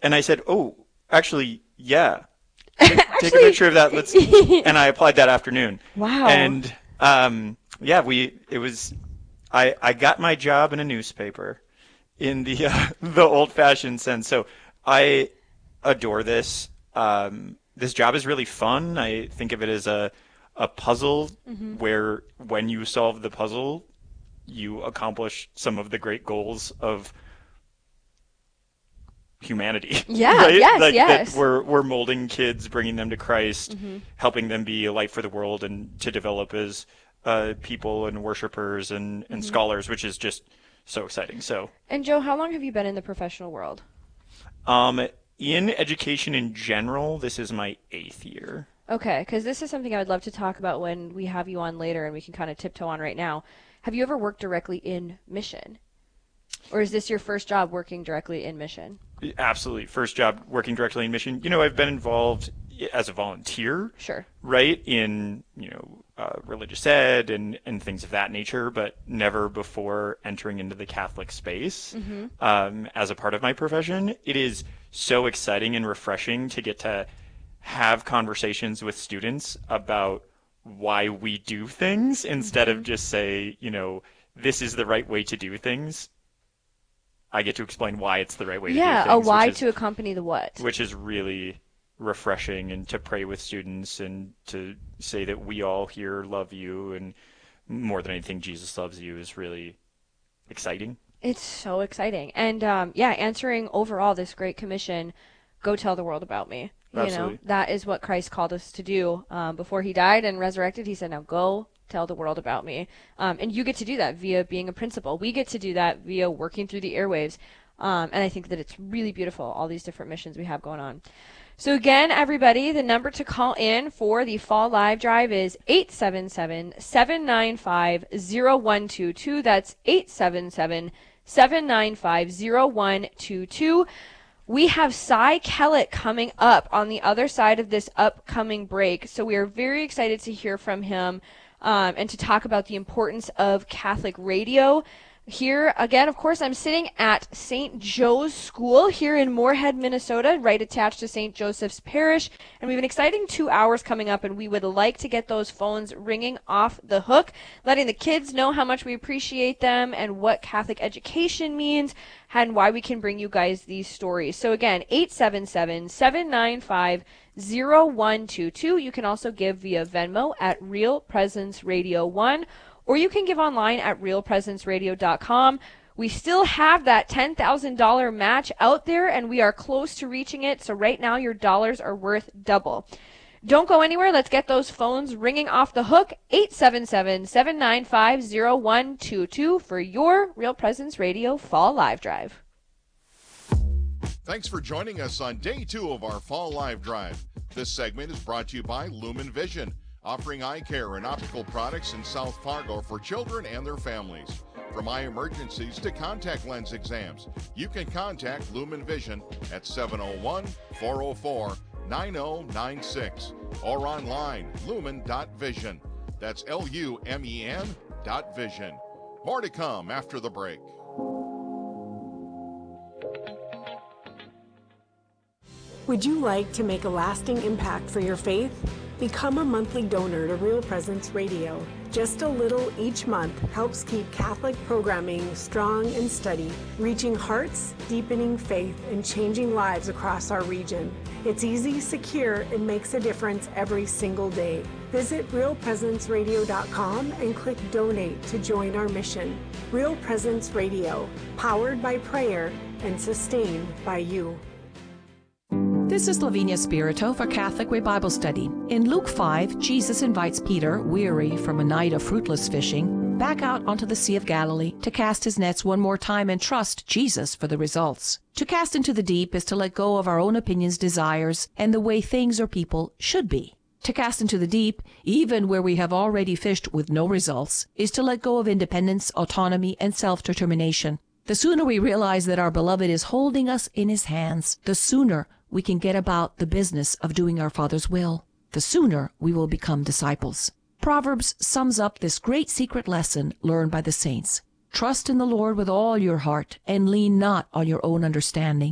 And I said, oh, actually, yeah. Take a Actually, picture of that. And I applied that afternoon. wow. And yeah, I got my job in a newspaper in the the old-fashioned sense. So I adore this. This job is really fun. I think of it as a puzzle Hmm. where when you solve the puzzle, you accomplish some of the great goals of humanity, Yeah, right? yes, Like that yes. we're molding kids, bringing them to Christ, Hmm. helping them be a light for the world, and to develop as people and worshipers and Hmm. scholars, which is just so exciting. So, And Joe, how long have you been in the professional world? um, in education in general, this is my eighth year. Okay, because this is something I would love to talk about when we have you on later and we can kind of tiptoe on right now. Have you ever worked directly in mission? Or is this your first job working directly in mission? Absolutely, first job working directly in mission. I've been involved as a volunteer, Sure. right, in religious ed and things of that nature, but never before entering into the Catholic space Hmm. as a part of my profession. It is so exciting and refreshing to get to have conversations with students about why we do things instead Hmm. of just say, this is the right way to do things. I get to explain why it's the right way to do Yeah, a things, why to accompany the what. which is really refreshing, and to pray with students and to say that we all here love you, and more than anything Jesus loves you, is really exciting. It's so exciting. And yeah, answering overall this great commission, go tell the world about me. Absolutely. That is what Christ called us to do. Before he died and resurrected, he said, now go tell the world about me. And you get to do that via being a principal. We get to do that via working through the airwaves. And I think that it's really beautiful, all these different missions we have going on. So again, everybody, the number to call in for the Fall Live Drive is 877-795-0122. That's 877-795-0122. We have Cy Kellett coming up on the other side of this upcoming break. So we are very excited to hear from him and to talk about the importance of Catholic radio. Here, again, of course, I'm sitting at St. Joe's School here in Moorhead, Minnesota, right attached to St. Joseph's Parish. And we have an exciting 2 hours coming up, and we would like to get those phones ringing off the hook, letting the kids know how much we appreciate them and what Catholic education means and why we can bring you guys these stories. So again, 877-795-0122. You can also give via Venmo at Real Presence Radio 1, or you can give online at realpresenceradio.com. We still have that $10,000 match out there, and we are close to reaching it. So right now, your dollars are worth double. Don't go anywhere. Let's get those phones ringing off the hook. 877-795-0122 for your Real Presence Radio Fall Live Drive. Thanks for joining us on day 2 of our Fall Live Drive. This segment is brought to you by Lumen Vision, offering eye care and optical products in South Fargo for children and their families. From eye emergencies to contact lens exams, you can contact Lumen Vision at 701-404-9096 or online, lumen.vision. That's LUMEN.vision. More to come after the break. Would you like to make a lasting impact for your faith? Become a monthly donor to Real Presence Radio. Just a little each month helps keep Catholic programming strong and steady, reaching hearts, deepening faith, and changing lives across our region. It's easy, secure, and makes a difference every single day. Visit realpresenceradio.com and click Donate to join our mission. Real Presence Radio, powered by prayer and sustained by you. This is Lavinia Spirito for Catholic Way Bible Study. In Luke 5, Jesus invites Peter, weary from a night of fruitless fishing, back out onto the Sea of Galilee to cast his nets one more time and trust Jesus for the results. To cast into the deep is to let go of our own opinions, desires, and the way things or people should be. To cast into the deep, even where we have already fished with no results, is to let go of independence, autonomy, and self-determination. The sooner we realize that our beloved is holding us in his hands, the sooner we can get about the business of doing our Father's will. The sooner we will become disciples. Proverbs sums up this great secret lesson learned by the saints. Trust in the Lord with all your heart, and lean not on your own understanding.